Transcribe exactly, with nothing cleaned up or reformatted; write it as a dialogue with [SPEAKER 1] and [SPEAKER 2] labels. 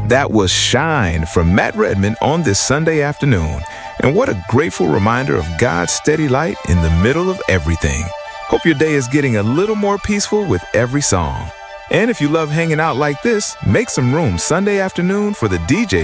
[SPEAKER 1] That was Shine from Matt Redman on this Sunday afternoon. And what a grateful reminder of God's steady light in the middle of everything. Hope your day is getting a little more peaceful with every song. And if you love hanging out like this, make some room Sunday afternoon for the D J